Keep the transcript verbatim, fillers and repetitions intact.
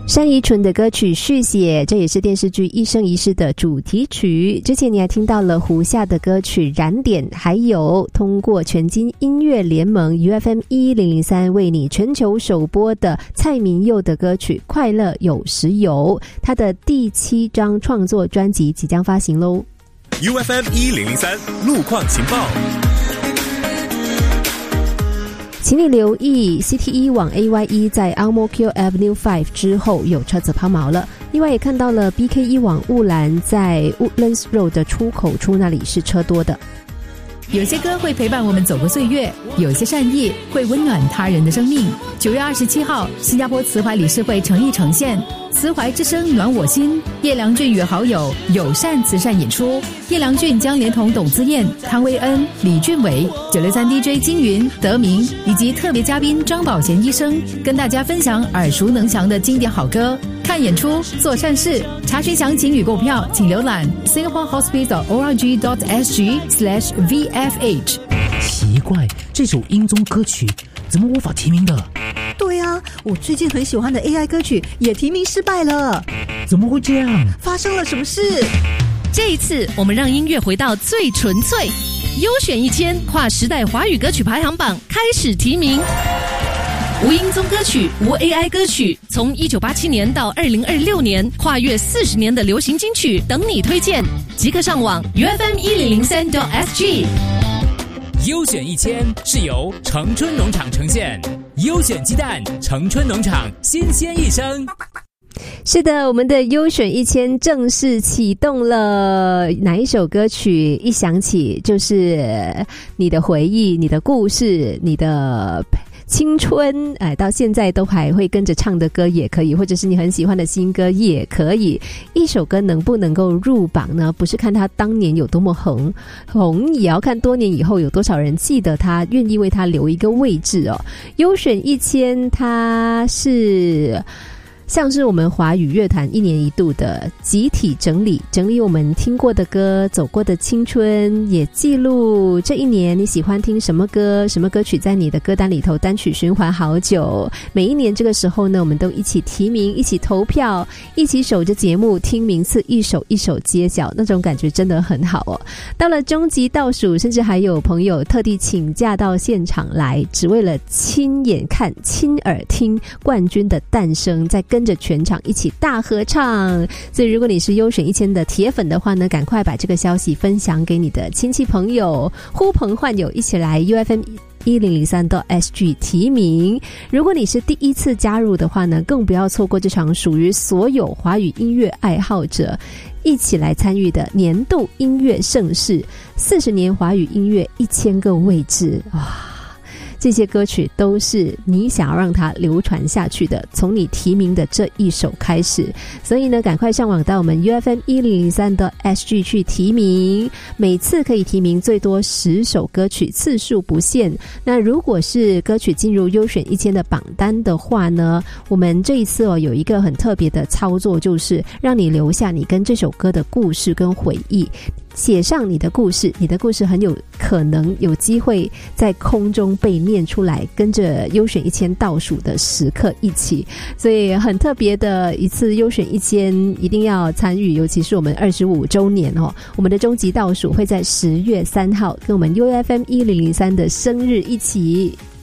单依纯的歌曲《续写》，这也是电视剧《一生一世》的主题曲。之前你还听到了胡夏的歌曲《燃点》，还有通过全金音乐联盟 U F M 一零零三为你全球首播的蔡明佑的歌曲《快乐有时有》，他的第七张创作专辑即将发行咯。 U F M 一零零三路况情报， 请你留意 C T E 往 A Y E 在 Ang Mo Kio Avenue 五之后有车子抛锚了。另外也看到了 B K E 往雾兰在 Woodlands Road 的出口处那里是车多的。 有些歌会陪伴我们走过岁月，有些善意会温暖他人的生命。九月二十七号，新加坡慈怀理事会诚意呈现慈怀之声暖我心，叶良俊与好友友善慈善演出。叶良俊将连同董自燕、汤威恩、李俊伟、九六三 D J 金云、德明以及特别嘉宾张宝贤医生，跟大家分享耳熟能详的经典好歌。看演出，做善事。查询详情与购票，请浏览 singapore hospital dot org dot s g slash v f h。 奇怪，这首音综歌曲怎么无法提名的？ 对啊，我最近很喜欢的 A I 歌曲也提名失败了。 怎么会这样？ 发生了什么事？ 这一次我们让音乐回到最纯粹，优选一千跨时代华语歌曲排行榜开始提名。无音综歌曲，无 A I 歌曲，从一九八七年到二零二六年，跨越四十年的流行金曲等你推荐。即刻上网 U F M 一零零三 dot s g。 优选一千是由城春农场呈现，优选鸡蛋，城春农场新鲜一生。 是的，我们的优选一千正式启动了。哪一首歌曲一响起就是你的回忆，你的故事，你的青春，哎，到现在都还会跟着唱的歌也可以，或者是你很喜欢的新歌也可以。一首歌能不能够入榜呢？不是看它当年有多么红，红也要看多年以后有多少人记得它，愿意为它留一个位置哦。优选一千，它是像是我们华语乐坛一年一度的集体整理，整理我们听过的歌，走过的青春，也记录这一年你喜欢听什么歌，什么歌曲在你的歌单里头单曲循环好久。每一年这个时候呢，我们都一起提名，一起投票，一起守着节目听名次，一首一首揭晓，那种感觉真的很好哦。到了终极倒数，甚至还有朋友特地请假到现场来，只为了亲眼看、亲耳听冠军的诞生，在跟跟着全场一起大合唱。所以如果你是优选一千的铁粉的话呢，赶快把这个消息分享给你的亲戚朋友，呼朋唤友一起来 U F M一零零三 dot s g 提名。如果你是第一次加入的话呢，更不要错过这场属于所有华语音乐爱好者一起来参与的年度音乐盛事，四十年华语音乐一千个位置，哇！这些歌曲都是你想要让它流传下去的，从你提名的这一首开始。所以呢，赶快上网到我们 U F M 一零零三 dot s g 去提名，每次可以提名最多十首歌曲，次数不限。那如果是歌曲进入优选一千的榜单的话呢，我们这一次哦有一个很特别的操作，就是让你留下你跟这首歌的故事跟回忆，写上你的故事，你的故事很有可能有机会在空中被念出来，跟着优选一千倒数的时刻一起。所以很特别的一次优选一千，一定要参与，尤其是我们二十五周年哦，我们的终极倒数会在十月三号，跟我们 U F M 一零零三的生日一起。